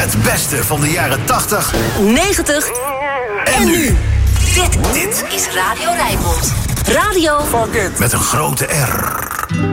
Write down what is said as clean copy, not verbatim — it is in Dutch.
Het beste van de jaren 80, 90 en nu. Dit Dit is Radio Rijnmond. Radio met een grote R.